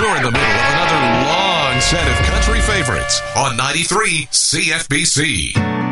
You're in the middle of another long set of country favorites on 93 CFBC.